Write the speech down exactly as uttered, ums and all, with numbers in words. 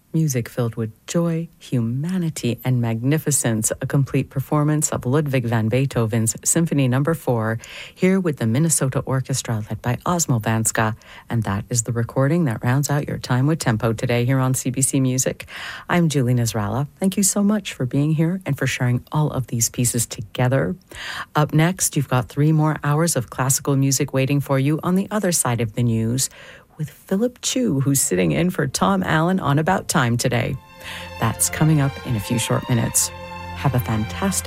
Music filled with joy, humanity, and magnificence, a complete performance of Ludwig van Beethoven's Symphony Number four, here with the Minnesota Orchestra led by Osmo Vanska. And that is the recording that rounds out your time with Tempo today here on C B C Music. I'm Julie Nasrallah. Thank you so much for being here and for sharing all of these pieces together. Up next, you've got three more hours of classical music waiting for you on the other side of the news, with Philip Chu, who's sitting in for Tom Allen on About Time today. That's coming up in a few short minutes. Have a fantastic